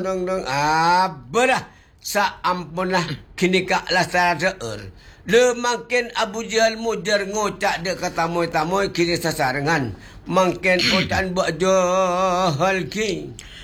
dong. Apa dah? Sa ampunlah kini kak lah saraer. Le makin Abu Jahal mujar ngocak de katamoy-tamoy kini sasarengan. Makin otan buat johal ki.